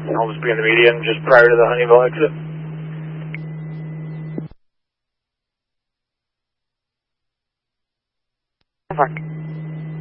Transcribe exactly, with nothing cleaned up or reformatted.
I'll just be in the median just prior to the Honeyville exit. Work.